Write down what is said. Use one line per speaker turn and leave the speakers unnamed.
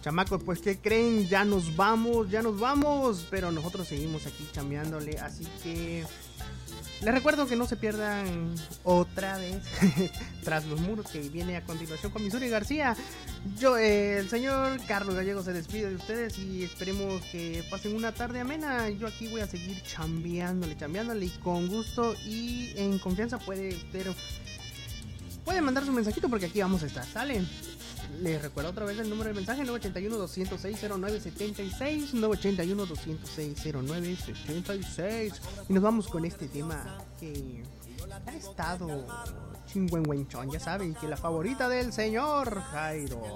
chamacos, pues ¿qué creen? Ya nos vamos, pero nosotros seguimos aquí chambeándole, así que les recuerdo que no se pierdan otra vez Tras los Muros, que viene a continuación con Missouri García. Yo, el señor Carlos Gallego se despide de ustedes y esperemos que pasen una tarde amena. Yo aquí voy a seguir chambeándole y con gusto y en confianza puede mandar su mensajito porque aquí vamos a estar, ¿sale? Les recuerdo otra vez el número de mensaje: 981-206-0976, 981-206-0976. Y nos vamos con este tema que ha estado chingüengüenchón, ya saben, que la favorita del señor Jairo.